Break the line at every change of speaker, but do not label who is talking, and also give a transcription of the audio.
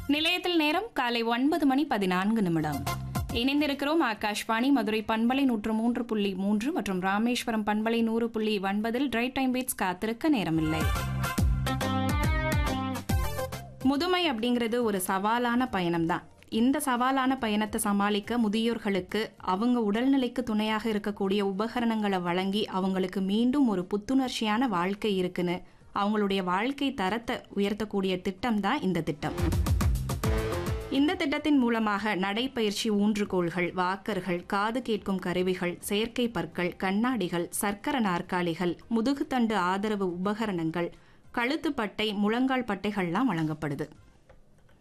நிலையத்தில் நேரம் காலை 9:14. இணைந்திருக்கிறோம் ஆகாஷ்வாணி மதுரை பண்பலை 103.3 மற்றும் ராமேஸ்வரம் பண்பலை 100.9 ரைட் டைம் பீட்ஸ் காத்திருக்க நேரமில்லை. முதுமை அப்படிங்கிறது ஒரு சவாலான பயணம்தான். இந்த சவாலான பயணத்தை சமாளிக்க முதியோர்களுக்கு அவங்க உடல்நிலைக்கு துணையாக இருக்கக்கூடிய உபகரணங்களை வழங்கி அவங்களுக்கு மீண்டும் ஒரு புத்துணர்ச்சியான வாழ்க்கை இருக்குன்னு அவங்களுடைய வாழ்க்கை தரத்தை உயர்த்தக்கூடிய திட்டம் தான் இந்த திட்டம். இந்த திட்டத்தின் மூலமாக நடைப்பயிற்சி ஊன்றுகோல்கள், வாக்கர்கள், காது கேட்கும் கருவிகள், செயற்கை பற்கள், கண்ணாடிகள், சர்க்கர நாற்காலிகள், முதுகுத்தண்டு ஆதரவு உபகரணங்கள், கழுத்துப்பட்டை, முழங்கால் பட்டைகள்லாம் வழங்கப்படுது.